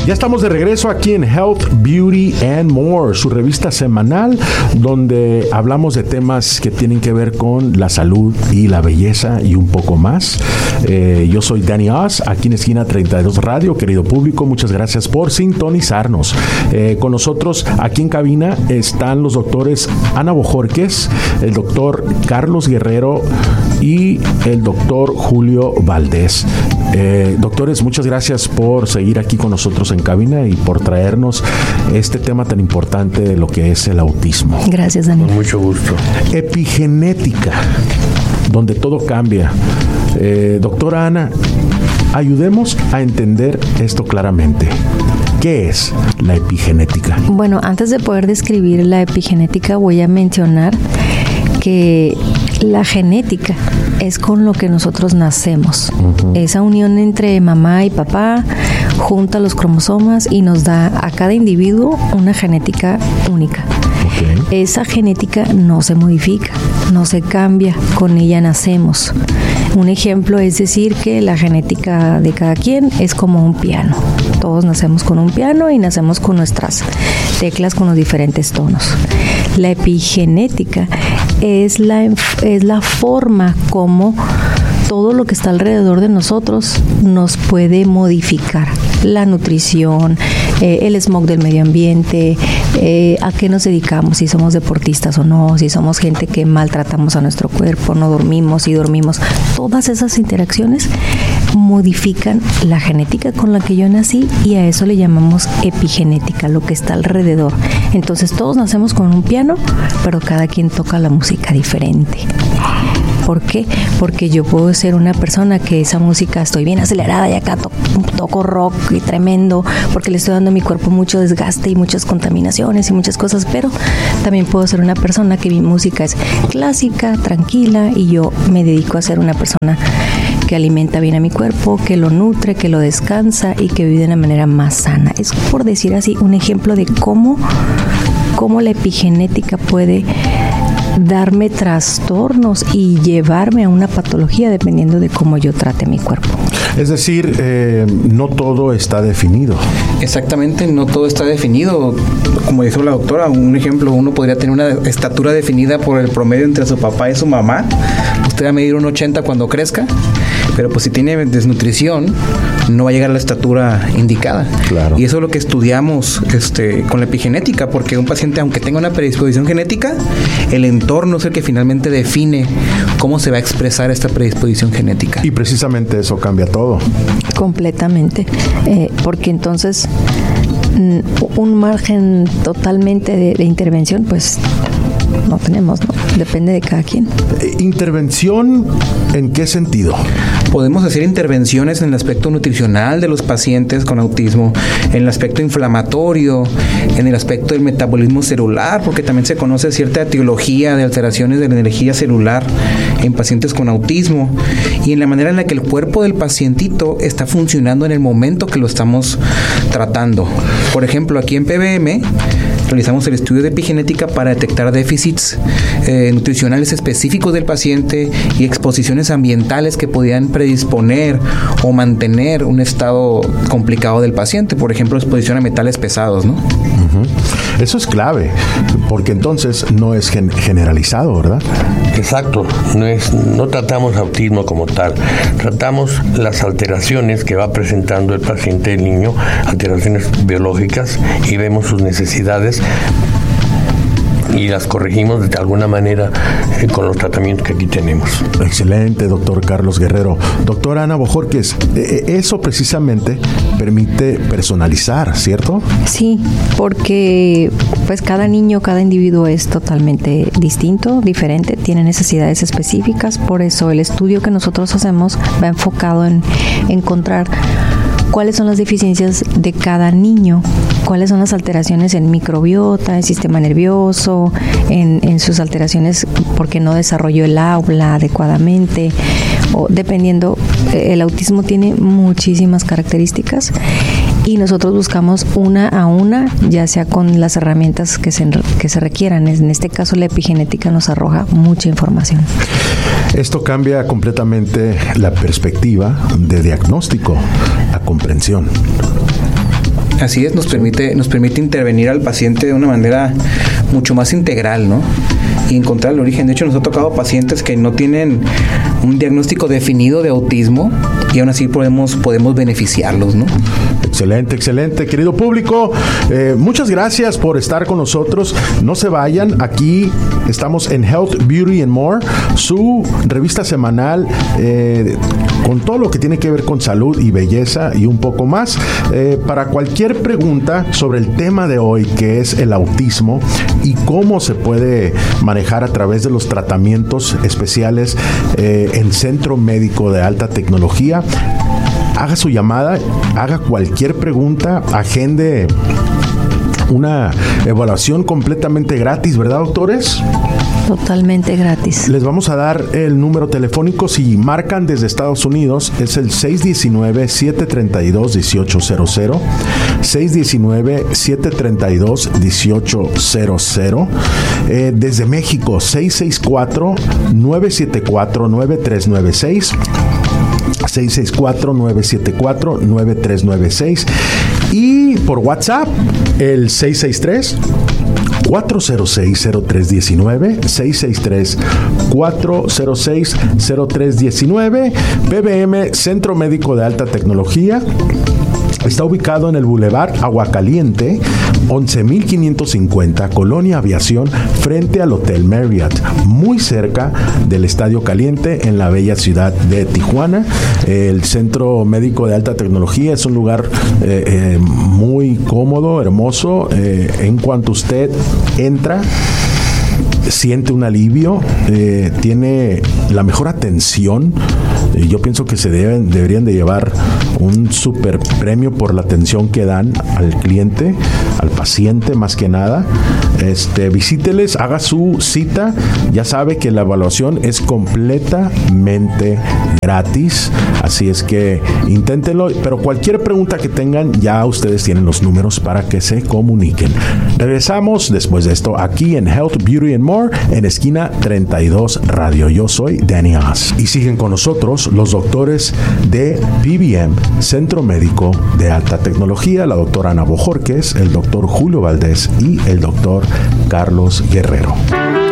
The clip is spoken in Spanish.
Ya estamos de regreso aquí en Health, Beauty and More, su revista semanal donde hablamos de temas que tienen que ver con la salud y la belleza y un poco más. Yo soy Danny Oz, aquí en Esquina 32 Radio. Querido público, muchas gracias por sintonizarnos. Con nosotros aquí en cabina están los doctores Ana Bojorquez, el doctor Carlos Guerrero y el doctor Julio Valdés. Doctores, muchas gracias por seguir aquí con nosotros en cabina y por traernos este tema tan importante de lo que es el autismo. Gracias, Daniel. Con mucho gusto. Epigenética, donde todo cambia. Doctora Ana, ayudemos a entender esto claramente. ¿Qué es la epigenética? Bueno, antes de poder describir la epigenética, voy a mencionar que la genética es con lo que nosotros nacemos. Uh-huh. Esa unión entre mamá y papá junta los cromosomas y nos da a cada individuo una genética única. Okay. Esa genética no se modifica, no se cambia, con ella nacemos. Un ejemplo es decir que la genética de cada quien es como un piano. Todos nacemos con un piano y nacemos con nuestras teclas con los diferentes tonos. La epigenética es la forma como todo lo que está alrededor de nosotros nos puede modificar. La nutrición, el smog del medio ambiente, a qué nos dedicamos, si somos deportistas o no, si somos gente que maltratamos a nuestro cuerpo, no dormimos, si dormimos. Todas esas interacciones modifican la genética con la que yo nací y a eso le llamamos epigenética, lo que está alrededor. Entonces todos nacemos con un piano, pero cada quien toca la música diferente. ¿Por qué? Porque yo puedo ser una persona que esa música estoy bien acelerada y acá toco rock y tremendo porque le estoy dando a mi cuerpo mucho desgaste y muchas contaminaciones y muchas cosas, pero también puedo ser una persona que mi música es clásica, tranquila y yo me dedico a ser una persona que alimenta bien a mi cuerpo, que lo nutre, que lo descansa y que vive de una manera más sana. Es, por decir así, un ejemplo de cómo la epigenética puede darme trastornos y llevarme a una patología dependiendo de cómo yo trate mi cuerpo. Es decir, no todo está definido. Exactamente, no todo está definido. Como dijo la doctora, un ejemplo, uno podría tener una estatura definida por el promedio entre su papá y su mamá. Usted va a medir 1.80 cuando crezca, pero pues si tiene desnutrición, no va a llegar a la estatura indicada. Claro. Y eso es lo que estudiamos con la epigenética, porque un paciente, aunque tenga una predisposición genética, el entorno es el que finalmente define cómo se va a expresar esta predisposición genética. Y precisamente eso cambia todo. Completamente. Porque entonces un margen totalmente de intervención, pues no tenemos, ¿no? Depende de cada quien. ¿Intervención en qué sentido? Podemos hacer intervenciones en el aspecto nutricional de los pacientes con autismo, en el aspecto inflamatorio, en el aspecto del metabolismo celular, porque también se conoce cierta etiología de alteraciones de la energía celular en pacientes con autismo, y en la manera en la que el cuerpo del pacientito está funcionando en el momento que lo estamos tratando. Por ejemplo, aquí en PBM realizamos el estudio de epigenética para detectar déficits nutricionales específicos del paciente y exposiciones ambientales que podían predisponer o mantener un estado complicado del paciente, por ejemplo, exposición a metales pesados, ¿no? Uh-huh. Eso es clave, porque entonces no es generalizado, ¿verdad? Exacto, no tratamos autismo como tal, tratamos las alteraciones que va presentando el paciente, el niño, alteraciones biológicas, y vemos sus necesidades y las corregimos de alguna manera con los tratamientos que aquí tenemos. Excelente, doctor Carlos Guerrero. Doctora Ana Bojorquez, eso precisamente permite personalizar, ¿cierto? Sí, porque pues cada niño, cada individuo es totalmente distinto, diferente, tiene necesidades específicas, por eso el estudio que nosotros hacemos va enfocado en encontrar cuáles son las deficiencias de cada niño, cuáles son las alteraciones en microbiota, en sistema nervioso, en sus alteraciones porque no desarrolló el habla adecuadamente, o dependiendo, el autismo tiene muchísimas características y nosotros buscamos una a una, ya sea con las herramientas que se requieran. En este caso, la epigenética nos arroja mucha información. Esto cambia completamente la perspectiva de diagnóstico a comprensión. Así es, nos permite intervenir al paciente de una manera mucho más integral, ¿no? Y encontrar el origen. De hecho, nos ha tocado pacientes que no tienen un diagnóstico definido de autismo y aún así podemos beneficiarlos, ¿no? Excelente, excelente. Querido público, muchas gracias por estar con nosotros. No se vayan. Aquí estamos en Health, Beauty and More, su revista semanal con todo lo que tiene que ver con salud y belleza y un poco más. Para cualquier pregunta sobre el tema de hoy, que es el autismo y cómo se puede manejar a través de los tratamientos especiales en Centro Médico de Alta Tecnología, haga su llamada, haga cualquier pregunta, agende una evaluación completamente gratis, ¿verdad, doctores? Totalmente gratis. Les vamos a dar el número telefónico. Si marcan desde Estados Unidos, es el 619-732-1800. 619-732-1800. Desde México, 664-974-9396. 664-974-9396 y por WhatsApp el 663-406-0319, 663-406-0319. PBM, Centro Médico de Alta Tecnología. Está ubicado en el Boulevard Aguacaliente, 11,550, Colonia Aviación, frente al Hotel Marriott, muy cerca del Estadio Caliente, en la bella ciudad de Tijuana. El Centro Médico de Alta Tecnología es un lugar muy cómodo, hermoso. En cuanto usted entra, siente un alivio, tiene la mejor atención. Yo pienso que deberían de llevar un super premio por la atención que dan al cliente, al paciente más que nada. Visíteles, haga su cita. Ya sabe que la evaluación es completamente gratis, así es que inténtenlo, pero cualquier pregunta que tengan, ya ustedes tienen los números para que se comuniquen. Regresamos después de esto aquí en Health, Beauty and More, en esquina 32 Radio. Yo soy Danny Oz y siguen con nosotros los doctores de PBM, Centro Médico de Alta Tecnología, la doctora Ana Bojorquez, el doctor Julio Valdés y el doctor Carlos Guerrero.